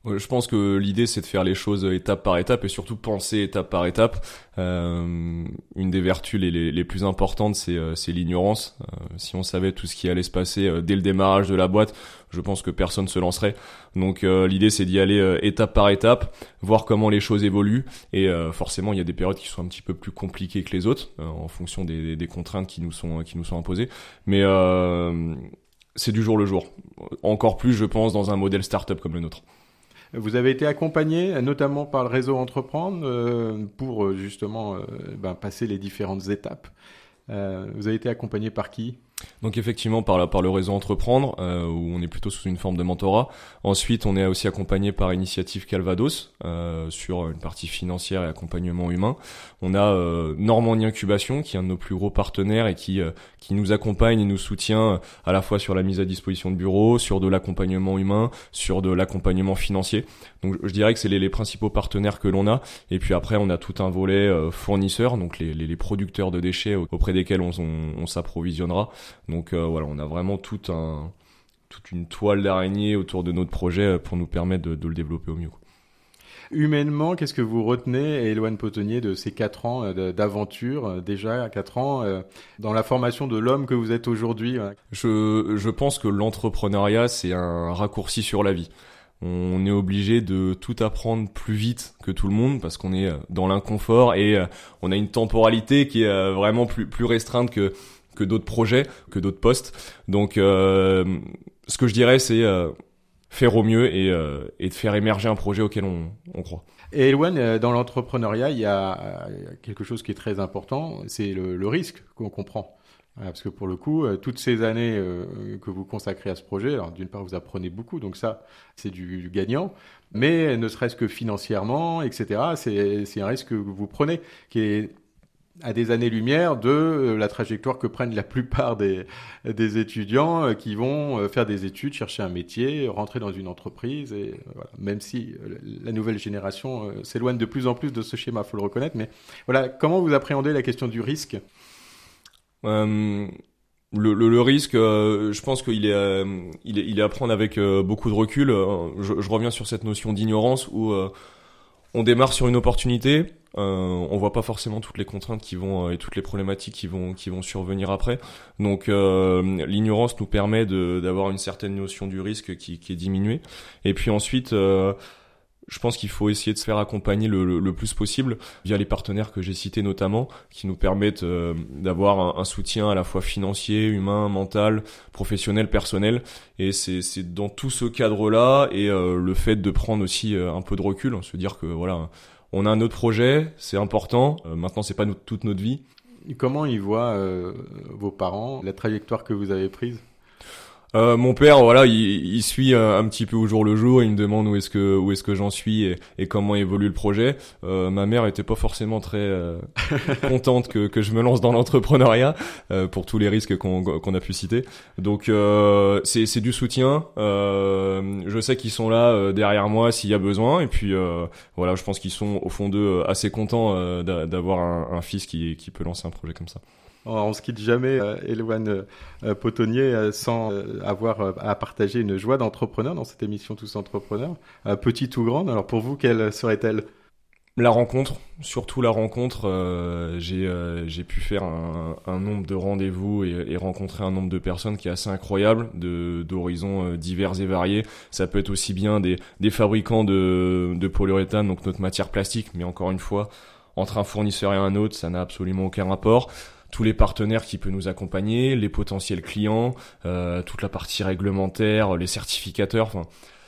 Je pense que l'idée, c'est de faire les choses étape par étape et surtout penser étape par étape. Une des vertus les plus importantes, c'est l'ignorance. Si on savait tout ce qui allait se passer dès le démarrage de la boîte, je pense que personne se lancerait. Donc l'idée, c'est d'y aller étape par étape, voir comment les choses évoluent. Et forcément, il y a des périodes qui sont un petit peu plus compliquées que les autres, en fonction des contraintes qui nous sont imposées. Mais c'est du jour le jour. Encore plus, je pense, dans un modèle start-up comme le nôtre. Vous avez été accompagné notamment par le réseau Entreprendre pour justement passer les différentes étapes. Vous avez été accompagné par qui ? Donc effectivement par le réseau Entreprendre où on est plutôt sous une forme de mentorat. Ensuite on est aussi accompagné par Initiative Calvados sur une partie financière et accompagnement humain. On a Normandie Incubation qui est un de nos plus gros partenaires et qui nous accompagne et nous soutient à la fois sur la mise à disposition de bureaux, sur de l'accompagnement humain, sur de l'accompagnement financier. Donc je dirais que c'est les principaux partenaires que l'on a. Et puis après on a tout un volet fournisseurs, donc les producteurs de déchets auprès desquels on s'approvisionnera. Donc voilà, on a vraiment toute une toile d'araignée autour de notre projet pour nous permettre de le développer au mieux. Humainement, qu'est-ce que vous retenez, Éloane Potonnier, de ces 4 ans d'aventure, déjà 4 ans, dans la formation de l'homme que vous êtes aujourd'hui ? Je pense que l'entrepreneuriat, c'est un raccourci sur la vie. On est obligé de tout apprendre plus vite que tout le monde parce qu'on est dans l'inconfort et on a une temporalité qui est vraiment plus restreinte que d'autres projets, que d'autres postes. Donc ce que je dirais, c'est faire au mieux et de faire émerger un projet auquel on croit. Et Éloane, dans l'entrepreneuriat, il y a quelque chose qui est très important, c'est le risque qu'on comprend. Parce que pour le coup, toutes ces années que vous consacrez à ce projet, alors d'une part vous apprenez beaucoup, donc ça c'est du gagnant, mais ne serait-ce que financièrement, etc., c'est un risque que vous prenez qui est à des années-lumière de la trajectoire que prennent la plupart des étudiants qui vont faire des études, chercher un métier, rentrer dans une entreprise. Et voilà. Même si la nouvelle génération s'éloigne de plus en plus de ce schéma, faut le reconnaître. Mais voilà, comment vous appréhendez la question du risque ? Le risque, je pense qu'il est à prendre avec beaucoup de recul. Je reviens sur cette notion d'ignorance où on démarre sur une opportunité. On voit pas forcément toutes les contraintes et toutes les problématiques qui vont survenir après. Donc l'ignorance nous permet d'avoir une certaine notion du risque qui est diminuée. Et puis ensuite je pense qu'il faut essayer de se faire accompagner le plus possible via les partenaires que j'ai cités notamment, qui nous permettent d'avoir un soutien à la fois financier, humain, mental, professionnel, personnel. Et c'est dans tout ce cadre-là et le fait de prendre aussi un peu de recul, se dire que voilà, on a un autre projet, c'est important. Maintenant, c'est pas toute notre vie. Comment ils voient vos parents, la trajectoire que vous avez prise ? Mon père, voilà, il suit un petit peu au jour le jour. Il me demande où est-ce que j'en suis et comment évolue le projet. Ma mère était pas forcément très contente que je me lance dans l'entrepreneuriat pour tous les risques qu'on a pu citer. Donc c'est du soutien. Je sais qu'ils sont là derrière moi s'il y a besoin. Et puis voilà, je pense qu'ils sont au fond d'eux assez contents d'avoir un fils qui peut lancer un projet comme ça. On se quitte jamais, Éloane Potonnier, sans avoir à partager une joie d'entrepreneur dans cette émission Tous Entrepreneurs, petite ou grande. Alors pour vous, quelle serait-elle ? La rencontre, surtout la rencontre. J'ai pu faire un nombre de rendez-vous et rencontrer un nombre de personnes qui est assez incroyable, d'horizons divers et variés. Ça peut être aussi bien des fabricants de polyuréthane, donc notre matière plastique, mais encore une fois, entre un fournisseur et un autre, ça n'a absolument aucun rapport. Tous les partenaires qui peuvent nous accompagner, les potentiels clients, toute la partie réglementaire, les certificateurs. Enfin,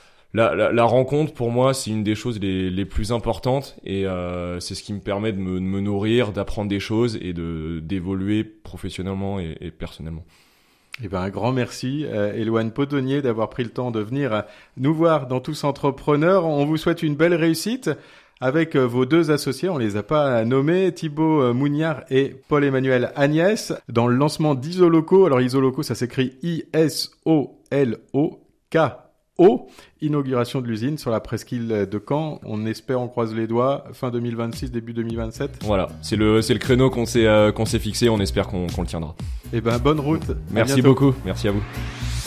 la rencontre, pour moi, c'est une des choses les plus importantes et c'est ce qui me permet de me nourrir, d'apprendre des choses et d'évoluer professionnellement et personnellement. Eh ben, un grand merci, Éloane Potonnier, d'avoir pris le temps de venir nous voir dans Tous Entrepreneurs. On vous souhaite une belle réussite. Avec vos 2 associés, on les a pas nommés, Thibaut Mougnard et Paul-Emmanuel Agnès, dans le lancement d'Isoloco. Alors Isoloco, ça s'écrit I-S-O-L-O-K-O. Inauguration de l'usine sur la presqu'île de Caen. On espère, on croise les doigts, fin 2026, début 2027. Voilà, c'est le créneau qu'on s'est fixé. On espère qu'on le tiendra. Eh ben, bonne route. Merci beaucoup. Merci à vous.